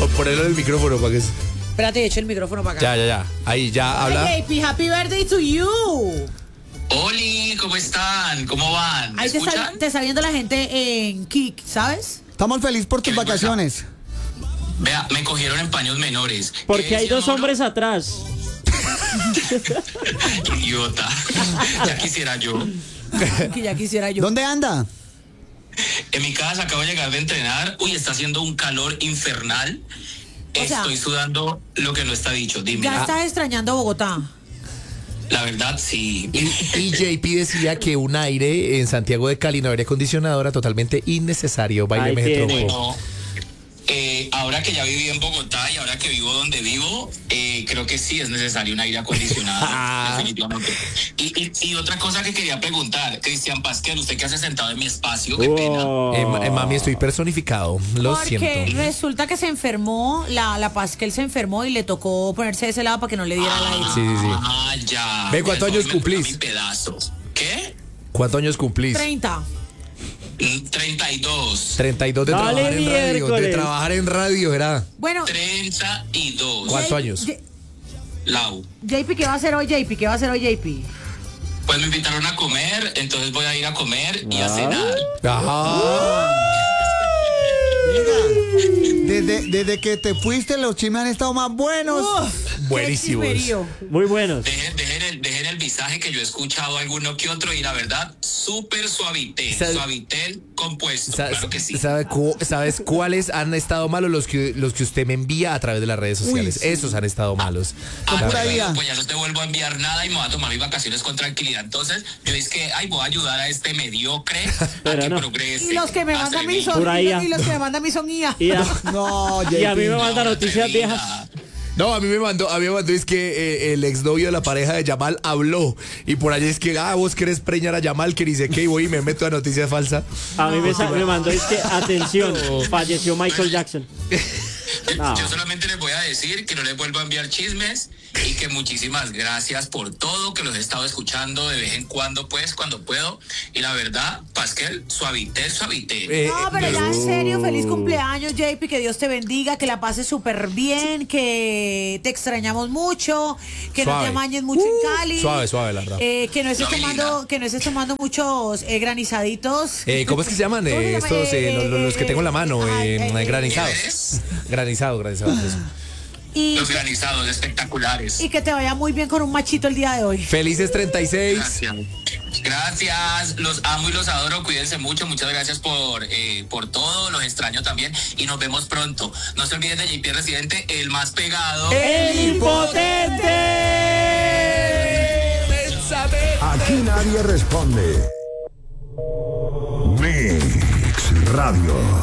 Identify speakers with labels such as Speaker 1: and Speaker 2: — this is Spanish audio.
Speaker 1: O ponerlo en el micrófono para que...
Speaker 2: Espérate, echo el micrófono para acá.
Speaker 1: Ya. Ahí ya habla.
Speaker 2: JP, happy birthday to you.
Speaker 3: Oli, ¿cómo están? ¿Cómo van? ¿Me
Speaker 2: Ahí
Speaker 3: escuchan?
Speaker 2: te está viendo la gente en Kik, ¿sabes?
Speaker 4: Estamos felices por tus
Speaker 3: ¿Qué me pasa?
Speaker 4: vacaciones.
Speaker 3: Vea, me cogieron en paños menores.
Speaker 5: Porque hay
Speaker 3: decía
Speaker 5: dos
Speaker 3: Mauro?
Speaker 5: hombres atrás.
Speaker 3: Idiota. Ya quisiera yo.
Speaker 2: Que ya quisiera yo.
Speaker 4: ¿Dónde anda?
Speaker 3: En mi casa acabo de llegar de entrenar. Uy, está haciendo un calor infernal.
Speaker 2: O sea,
Speaker 3: Estoy sudando lo que no está dicho. Dime.
Speaker 2: Ya estás extrañando Bogotá.
Speaker 3: La verdad, sí.
Speaker 1: Y JP decía que un aire en Santiago de Cali no aire acondicionado era totalmente innecesario.
Speaker 5: Ahí
Speaker 1: Baileme
Speaker 5: tiene.
Speaker 1: tronco.
Speaker 3: Bueno, ahora que ya viví en Bogotá y ahora que vivo donde vivo, creo que sí es necesario un aire acondicionado, definitivamente. Y otra cosa que quería preguntar, Cristian Pasquel, usted que hace sentado en mi espacio, qué pena.
Speaker 1: Mami, estoy personificado. Lo
Speaker 2: Porque
Speaker 1: siento.
Speaker 2: resulta que se enfermó, la Pasquel se enfermó y le tocó ponerse de ese lado para que no le diera el aire.
Speaker 1: Sí.
Speaker 3: Ah, ya.
Speaker 1: Ve, ¿cuántos años
Speaker 3: Me toca
Speaker 1: cumplís?
Speaker 3: mi pedazo. ¿Qué?
Speaker 1: ¿Cuántos años cumplís?
Speaker 2: 30.
Speaker 3: 32.
Speaker 1: 32 de
Speaker 5: Dale,
Speaker 1: trabajar en radio. De
Speaker 5: miércoles.
Speaker 1: trabajar en radio, ¿verdad?
Speaker 2: Bueno,
Speaker 3: 32.
Speaker 1: ¿Cuántos años?
Speaker 3: Lau.
Speaker 2: JP, ¿qué va a hacer hoy, JP? ¿Qué va a hacer hoy, JP?
Speaker 3: Pues me invitaron a comer, entonces voy a ir a comer y a cenar.
Speaker 1: Ajá.
Speaker 4: Mira, desde que te fuiste los chismes han estado más buenos.
Speaker 1: Buenísimos.
Speaker 2: Qué chismerío.
Speaker 5: Muy buenos.
Speaker 3: Dejen el visaje que yo he escuchado alguno que otro y la verdad, súper suavitel.
Speaker 1: ¿Sabe?
Speaker 3: Suavitel compuesto, claro que sí.
Speaker 1: ¿Sabes cuáles han estado malos? Los que usted me envía a través de las redes sociales.
Speaker 4: sí.
Speaker 1: Esos han estado malos.
Speaker 4: Con pura
Speaker 3: bueno,
Speaker 4: vida.
Speaker 3: pues ya no te vuelvo a enviar nada y me voy a tomar mis vacaciones con tranquilidad. Entonces, yo es que, voy a ayudar a este mediocre
Speaker 5: Pero
Speaker 3: a que
Speaker 5: no.
Speaker 3: progrese.
Speaker 2: Y los que me mandan a mí son
Speaker 5: Pura IA.
Speaker 2: y los que me mandan a mí son IA.
Speaker 5: Y a,
Speaker 4: No,
Speaker 5: y a mí me
Speaker 4: JP.
Speaker 5: manda noticias viejas.
Speaker 1: No, a mí me mandó, es que el exnovio de la pareja de Yamal habló. Y por allá es que, vos querés preñar a Yamal, que dice que y voy y me meto a noticia falsa.
Speaker 5: A mí me mandó, es que, atención, falleció Michael Jackson. No.
Speaker 3: Yo solamente les voy a decir que no les vuelvo a enviar chismes y que muchísimas gracias por todo, que los he estado escuchando de vez en cuando, pues, cuando puedo. Y la verdad, Pasquel, suavité.
Speaker 2: No, pero ya en serio, feliz cumpleaños, JP, que Dios te bendiga, que la pases súper bien, que te extrañamos mucho, que no
Speaker 1: Suave.
Speaker 2: te amañes mucho en Cali.
Speaker 1: Suave, la verdad.
Speaker 2: Que no estés
Speaker 3: No, mi
Speaker 2: tomando,
Speaker 3: linda.
Speaker 2: que no estés tomando muchos granizaditos.
Speaker 1: ¿Cómo es que se llaman?
Speaker 2: ¿Cómo se llama?
Speaker 1: Estos, los que tengo en la mano, granizados.
Speaker 3: ¿Quieres?
Speaker 1: Granizados, eso.
Speaker 2: Y,
Speaker 3: Los granizados espectaculares.
Speaker 2: y que te vaya muy bien con un machito el día de hoy.
Speaker 1: Felices 36.
Speaker 3: Gracias, los amo y los adoro, cuídense mucho, muchas gracias por todo, los extraño también y nos vemos pronto. No se olviden de JP Residente, el más pegado.
Speaker 5: ¡El impotente!
Speaker 6: Aquí nadie responde. Mix Radio.